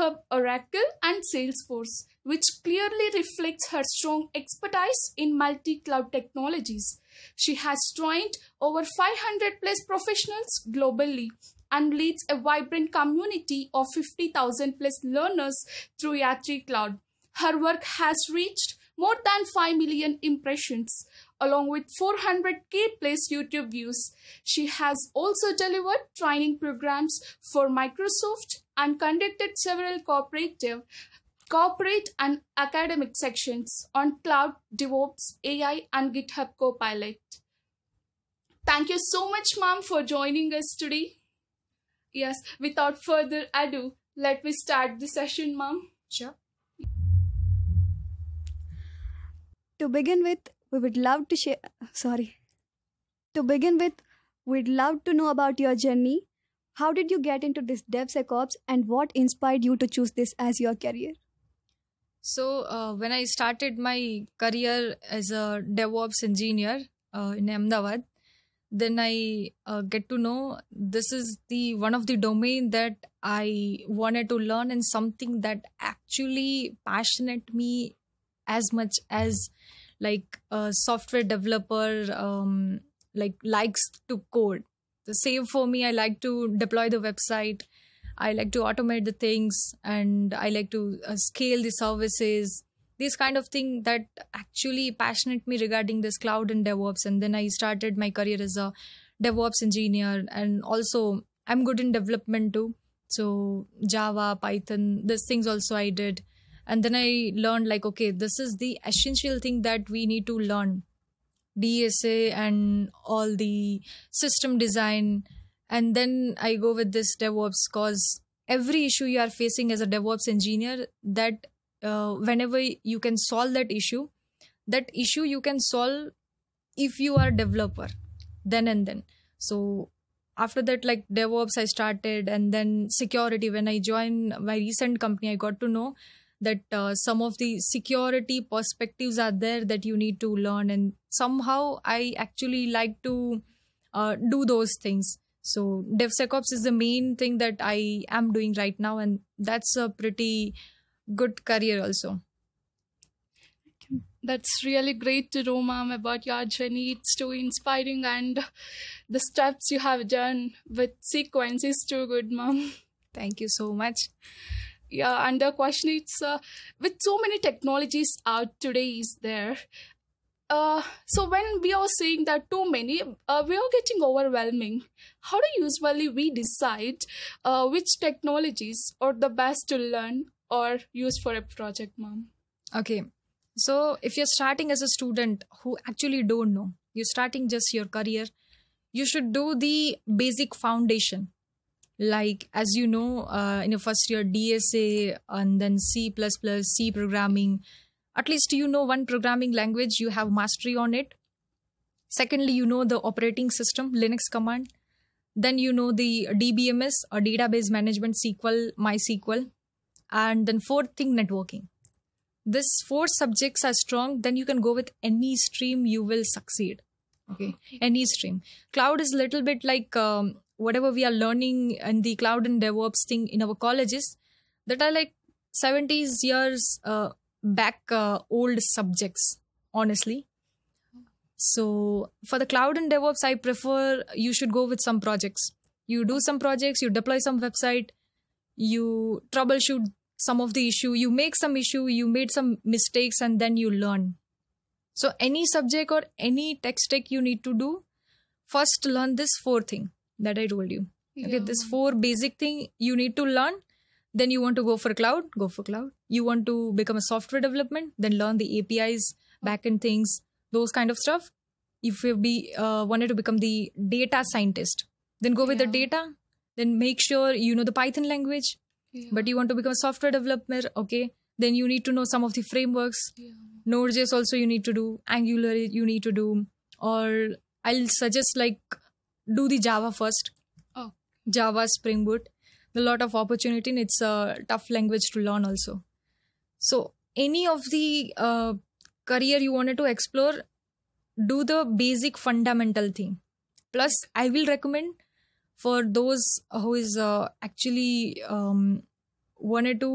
GitHub, Oracle, and Salesforce, which clearly reflects her strong expertise in multi cloud technologies. She has trained over 500 plus professionals globally and leads a vibrant community of 50,000 plus learners through Yatri Cloud. Her work has reached more than 5 million impressions, along with 400K plus YouTube views. She has also delivered training programs for Microsoft and conducted several corporate and academic sections on cloud, DevOps, AI, and GitHub Copilot. Thank you so much, ma'am, for joining us today. Yes, without further ado, let me start the session, ma'am. Sure. To begin with, we would love to share. To begin with, we'd love to know about your journey. How did you get into this DevSecOps and what inspired you to choose this as your career? So, when I started my career as a DevOps engineer in Ahmedabad, then I get to know this is the one of the domain that I wanted to learn and something that actually passionate me as much as like a software developer likes to code. The same for me. I like to deploy the website. I like to automate the things and I like to scale the services. This kind of thing that actually passionate me regarding this cloud and DevOps. And then I started my career as a DevOps engineer, and also I'm good in development too. So Java, Python, these things also I did. And then I learned like, okay, this is the essential thing that we need to learn. DSA and all the system design. And then I go with this DevOps because every issue you are facing as a DevOps engineer, that whenever you can solve that issue you can solve if you are a developer then and then. So after that, like DevOps I started, and then security. When I joined my recent company, I got to know that some of the security perspectives are there that you need to learn, and somehow I actually like to do those things. So DevSecOps is the main thing that I am doing right now, and that's a pretty good career also. That's really great to know, ma'am, about your journey. It's too inspiring, and the steps you have done with sequence is too good, ma'am. Thank you so much. Yeah, and the question is, with so many technologies out today is there. So when we are saying that too many, we are getting overwhelming. How do usually we decide which technologies are the best to learn or use for a project, ma'am? Okay. So if you're starting as a student who actually don't know, you're starting just your career, you should do the basic foundation. Like, as you know, in your first year, DSA and then C++, C programming. At least you know one programming language, you have mastery on it. Secondly, you know the operating system, Linux command. Then you know the DBMS or database management, SQL, MySQL. And then fourth thing, networking. These four subjects are strong, then you can go with any stream, you will succeed. Okay, any stream. Cloud is a little bit like whatever we are learning in the cloud and DevOps thing in our colleges, that are like 70s years back old subjects, honestly. So for the cloud and DevOps, I prefer you should go with some projects. You do some projects, you deploy some website, you troubleshoot some of the issue, you make some issue, you made some mistakes, and then you learn. So any subject or any tech stack you need to do, first learn this four thing that I told you. Yeah. Okay, this four basic thing you need to learn. Then you want to go for cloud, go for cloud. You want to become a software development, then learn the APIs, backend things, those kind of stuff. If you wanted to become the data scientist, then go with the data. Then make sure you know the Python language. Yeah. But you want to become a software developer, okay? Then you need to know some of the frameworks. Yeah. Node.js also you need to do. Angular you need to do. Or I'll suggest like do the Java first. Oh. Java, Spring Boot. A lot of opportunity, and it's a tough language to learn also. So any of the career you wanted to explore, do the basic fundamental thing. Plus, I will recommend for those who is actually wanted to